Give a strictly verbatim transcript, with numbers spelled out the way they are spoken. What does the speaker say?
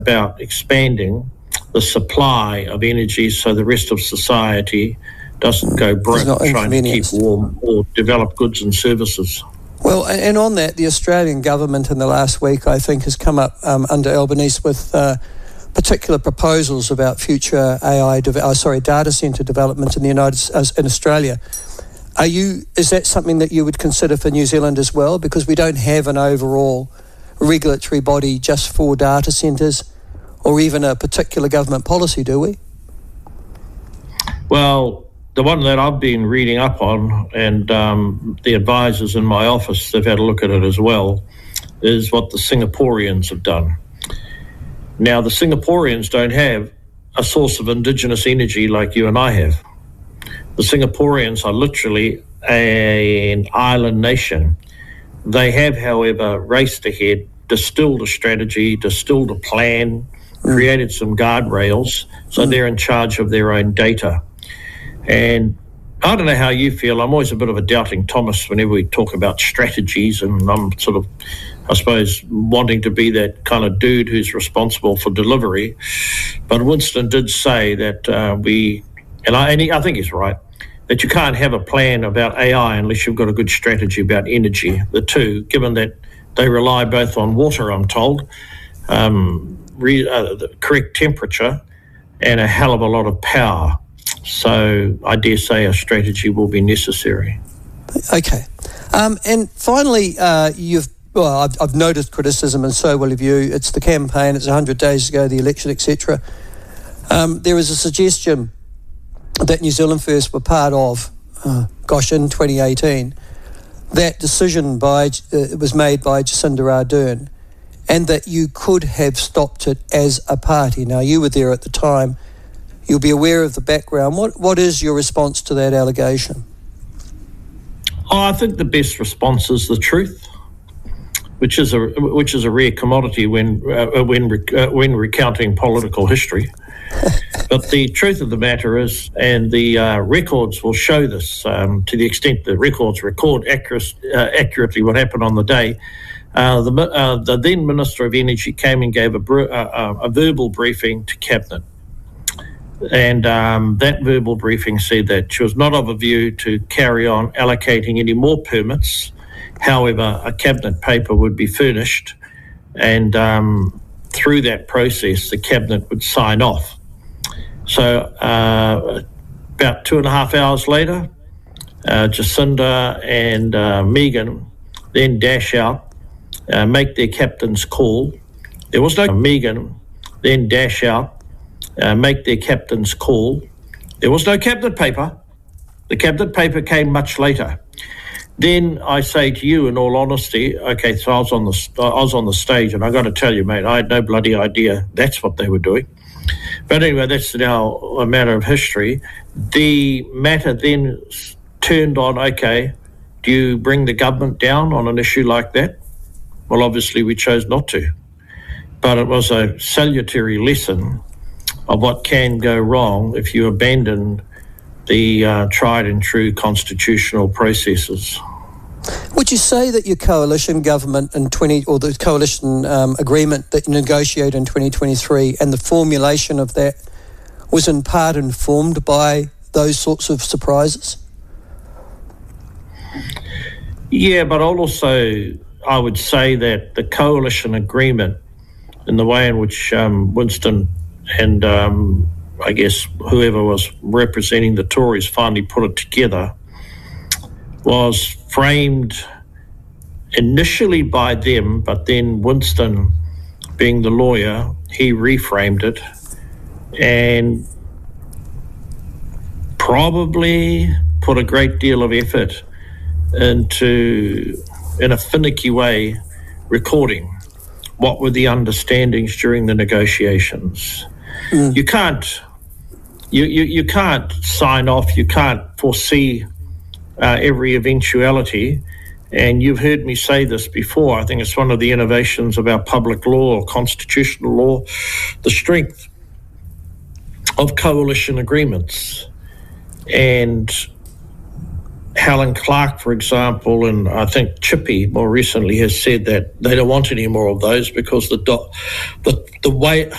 about expanding the supply of energy so the rest of society doesn't go broke trying to keep warm or develop goods and services. Well, and on that, the Australian government in the last week, I think, has come up um, under Albanese with uh, particular proposals about future A I, de- oh, sorry, data centre development in the United uh, in Australia. Are you? Is that something that you would consider for New Zealand as well? Because we don't have an overall regulatory body just for data centres, or even a particular government policy, do we? Well, the one that I've been reading up on, and um, the advisors in my office, they've had a look at it as well, is what the Singaporeans have done. Now, the Singaporeans don't have a source of indigenous energy like you and I have. The Singaporeans are literally a, an island nation. They have, however, raced ahead, distilled a strategy, distilled a plan, mm. created some guardrails, so mm. they're in charge of their own data. And I don't know how you feel. I'm always a bit of a doubting Thomas whenever we talk about strategies, and I'm sort of, I suppose, wanting to be that kind of dude who's responsible for delivery. But Winston did say that uh, we, and I, and he, I think he's right, that you can't have a plan about A I unless you've got a good strategy about energy. The two, given that they rely both on water, I'm told, um, re, uh, the correct temperature, and a hell of a lot of power. So I dare say a strategy will be necessary. Okay. Um, and finally, uh, you've well, I've, I've noticed criticism, and so will have you. It's the campaign. It's one hundred days ago, the election, et cetera. Um, there was a suggestion that New Zealand First were part of, uh, gosh, in twenty eighteen. That decision by uh, was made by Jacinda Ardern, and that you could have stopped it as a party. Now, you were there at the time. You'll be aware of the background. What What is your response to that allegation? Oh, I think the best response is the truth, which is a which is a rare commodity when uh, when uh, when recounting political history. But the truth of the matter is, and the uh, records will show this, um, to the extent that records record accurate, uh, accurately what happened on the day. Uh, the, uh, the then Minister of Energy came and gave a, br- uh, a verbal briefing to Cabinet. And um, that verbal briefing said that she was not of a view to carry on allocating any more permits. However, a Cabinet paper would be furnished, and um, through that process, the Cabinet would sign off. So uh, about two and a half hours later, uh, Jacinda and uh, Megan then dash out, uh, make their captain's call. There was no Megan then dash out, Uh, make their captain's call. There was no cabinet paper. The cabinet paper came much later. Then I say to you, in all honesty, okay, so I was on the I was on the stage, and I got to tell you, mate, I had no bloody idea that's what they were doing. But anyway, that's now a matter of history. The matter then turned on, okay, do you bring the government down on an issue like that? Well, obviously we chose not to. But it was a salutary lesson of what can go wrong if you abandon the uh, tried and true constitutional processes. Would you say that your coalition government in twenty or the coalition um, agreement that you negotiated in twenty twenty-three and the formulation of that was in part informed by those sorts of surprises? Yeah, but also I would say that the coalition agreement, in the way in which um, Winston and um, I guess whoever was representing the Tories finally put it together, was framed initially by them, but then Winston, being the lawyer, he reframed it and probably put a great deal of effort into, in a finicky way, recording what were the understandings during the negotiations. Mm. You can't, you, you, you can't sign off, you can't foresee uh, every eventuality. And you've heard me say this before. I think it's one of the innovations of our public law or constitutional law, the strength of coalition agreements. And Helen Clark, for example, and I think Chippy more recently has said that they don't want any more of those because the do- the the way